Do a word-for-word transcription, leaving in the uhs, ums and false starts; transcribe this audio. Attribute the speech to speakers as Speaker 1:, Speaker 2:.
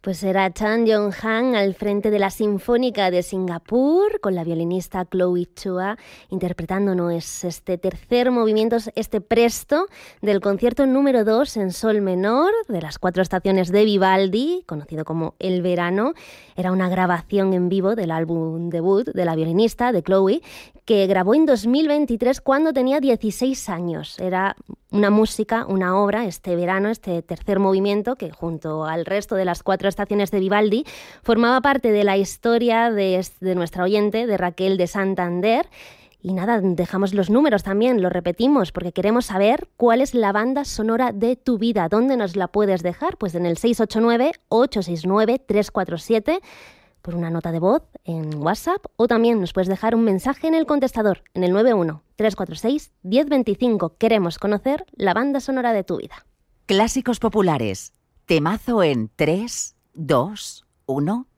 Speaker 1: Pues era Chan Yong-han al frente de la Sinfónica de Singapur, con la violinista Chloe Chua interpretándonos este tercer movimiento, este presto del concierto número dos en sol menor de las cuatro estaciones de Vivaldi, conocido como El Verano. Era una grabación en vivo del álbum debut de la violinista, de Chloe, que grabó en dos mil veintitrés cuando tenía dieciséis años. Era una música, una obra, este verano, este tercer movimiento, que junto al resto de las cuatro estaciones de Vivaldi formaba parte de la historia de, de nuestra oyente, de Raquel de Santander. Y nada, dejamos los números también, los repetimos, porque queremos saber cuál es la banda sonora de tu vida. ¿Dónde nos la puedes dejar? Pues en el seis ocho nueve, ocho seis nueve, tres cuatro siete, por una nota de voz en WhatsApp, o también nos puedes dejar un mensaje en el contestador, en el nueve uno, tres cuatro seis, uno cero dos cinco. Queremos conocer la banda sonora de tu vida.
Speaker 2: Clásicos populares. Temazo en tres, dos, uno...